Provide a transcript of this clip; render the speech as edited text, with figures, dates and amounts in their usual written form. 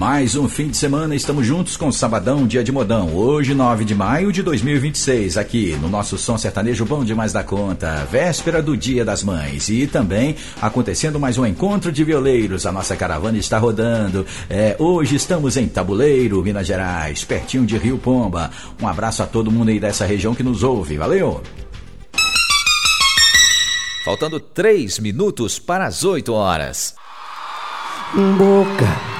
Mais um fim de semana, estamos juntos com Sabadão, dia de modão. Hoje, 9 de maio de 2026, aqui no nosso Som Sertanejo Bom Demais da Conta, véspera do Dia das Mães. E também acontecendo mais um encontro de violeiros, a nossa caravana está rodando. Hoje estamos em Tabuleiro, Minas Gerais, pertinho de Rio Pomba. Um abraço a todo mundo aí dessa região que nos ouve, valeu! Faltando 3 minutos para as 8 horas. Boca